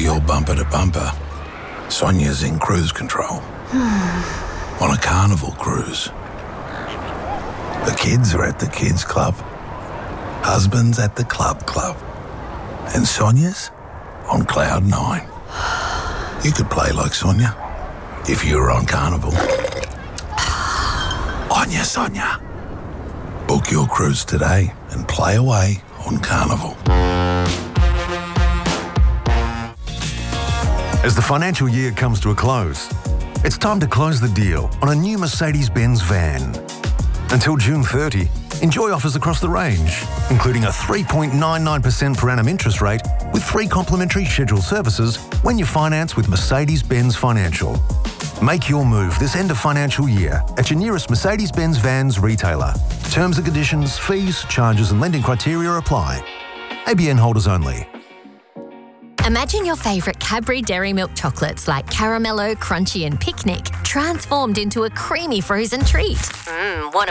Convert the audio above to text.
you're bumper to bumper, Sonia's in cruise control. On a Carnival cruise. The kids are at the kids club. Husband's at the club. And Sonia's on cloud 9. You could play like Sonia if you were on Carnival. On ya, Sonia. Book your cruise today and play away on Carnival. As the financial year comes to a close, it's time to close the deal on a new Mercedes-Benz van. Until June 30, enjoy offers across the range, including a 3.99% per annum interest rate with free complimentary scheduled services when you finance with Mercedes-Benz Financial. Make your move this end of financial year at your nearest Mercedes-Benz Vans retailer. Terms and conditions, fees, charges and lending criteria apply. ABN holders only. Imagine your favourite Cadbury Dairy Milk chocolates like Caramello, Crunchy and Picnic transformed into a creamy frozen treat. Want